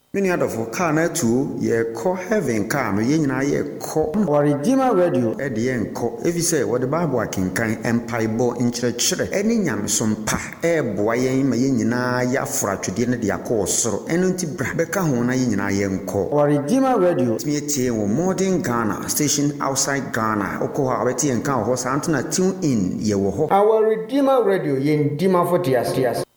Many other for car na too, ye call heaven car, no yen ye call or Redeemer Radio at the end call. If you say what the Bible can empire bo in church, any yam some pa, boy, mayina ya frat to dinner the course, so and to Becca Hona yen call or Redeemer Radio, me or modern Ghana, station outside Ghana, Okoha, Betty and Cow horse Antona tune in ye wo. Our Redeemer Radio yen Dima for Tias.